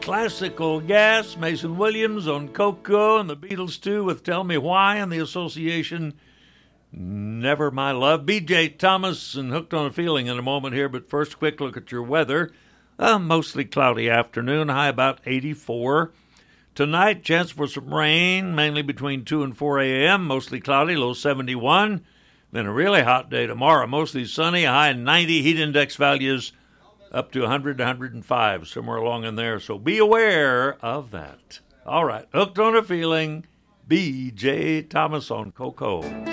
Classical Gas, Mason Williams on Coco, and the Beatles too with Tell Me Why, and the Association Never My Love. B.J. Thomas and Hooked on a Feeling in a moment here, but first, quick look at your weather. A mostly cloudy afternoon, high about 84. Tonight, chance for some rain, mainly between 2 and 4 a.m., mostly cloudy, low 71. Then a really hot day tomorrow, mostly sunny, high 90, heat index values up to 100 to 105, somewhere along in there. So be aware of that. All right, Hooked on a Feeling, B.J. Thomas on Coco.